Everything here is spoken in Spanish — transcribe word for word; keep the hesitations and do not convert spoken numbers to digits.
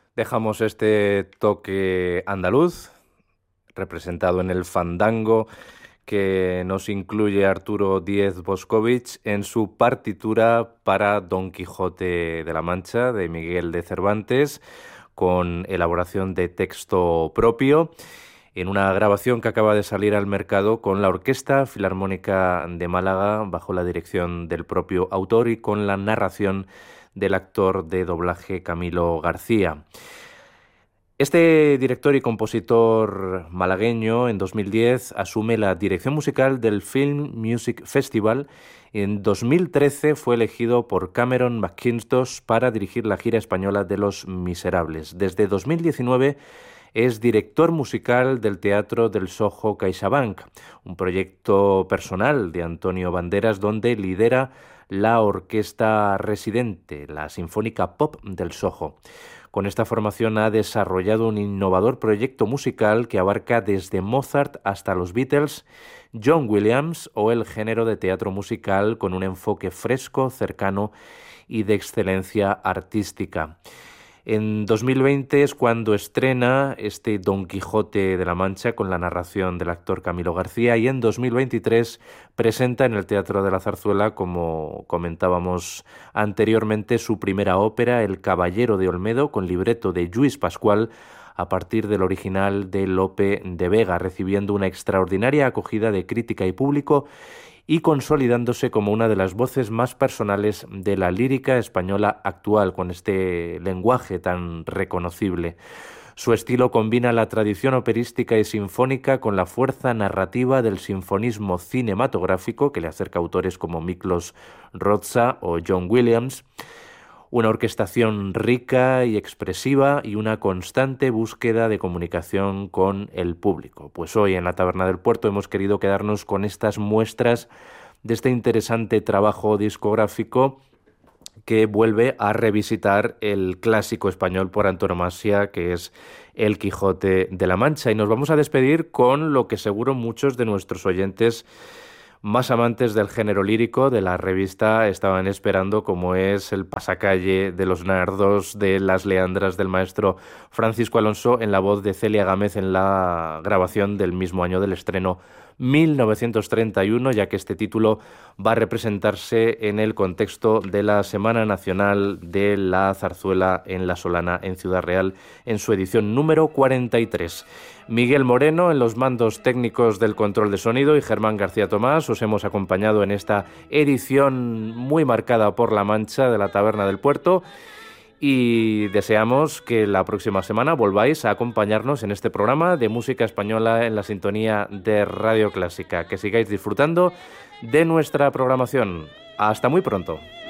Dejamos este toque andaluz, representado en el fandango, que nos incluye Arturo Díez Boscovich en su partitura para Don Quijote de la Mancha de Miguel de Cervantes, con elaboración de texto propio, en una grabación que acaba de salir al mercado con la Orquesta Filarmónica de Málaga, bajo la dirección del propio autor y con la narración del actor de doblaje Camilo García. Este director y compositor malagueño en dos mil diez asume la dirección musical del Film Music Festival. En dos mil trece fue elegido por Cameron McIntosh para dirigir la gira española de Los Miserables. Desde dos mil diecinueve es director musical del Teatro del Soho CaixaBank, un proyecto personal de Antonio Banderas donde lidera la orquesta residente, la Sinfónica Pop del Soho. Con esta formación ha desarrollado un innovador proyecto musical que abarca desde Mozart hasta los Beatles, John Williams o el género de teatro musical con un enfoque fresco, cercano y de excelencia artística. En dos mil veinte es cuando estrena este Don Quijote de la Mancha con la narración del actor Camilo García y en dos mil veintitrés presenta en el Teatro de la Zarzuela, como comentábamos anteriormente, su primera ópera, El Caballero de Olmedo, con libreto de Lluís Pascual, a partir del original de Lope de Vega, recibiendo una extraordinaria acogida de crítica y público y consolidándose como una de las voces más personales de la lírica española actual, con este lenguaje tan reconocible. Su estilo combina la tradición operística y sinfónica con la fuerza narrativa del sinfonismo cinematográfico, que le acerca a autores como Miklos Rozsa o John Williams, una orquestación rica y expresiva y una constante búsqueda de comunicación con el público. Pues hoy en la Taberna del Puerto hemos querido quedarnos con estas muestras de este interesante trabajo discográfico que vuelve a revisitar el clásico español por antonomasia, que es El Quijote de la Mancha. Y nos vamos a despedir con lo que seguro muchos de nuestros oyentes más amantes del género lírico de la revista estaban esperando, como es el pasacalle de los nardos de las leandras del maestro Francisco Alonso, en la voz de Celia Gámez en la grabación del mismo año del estreno, mil novecientos treinta y uno, ya que este título va a representarse en el contexto de la Semana Nacional de la Zarzuela en La Solana, en Ciudad Real, en su edición número cuarenta y tres. Miguel Moreno en los mandos técnicos del control de sonido y Germán García Tomás os hemos acompañado en esta edición muy marcada por la Mancha de la Taberna del Puerto y deseamos que la próxima semana volváis a acompañarnos en este programa de música española en la sintonía de Radio Clásica. Que sigáis disfrutando de nuestra programación. Hasta muy pronto.